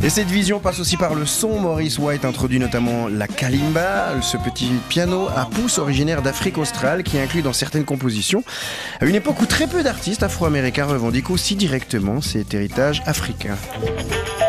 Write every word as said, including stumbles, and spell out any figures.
Et cette vision passe aussi par le son. Maurice White introduit notamment la kalimba, ce petit piano à pouce originaire d'Afrique australe qui est inclus dans certaines compositions, à une époque où très peu d'artistes afro-américains revendiquent aussi directement cet héritage africain.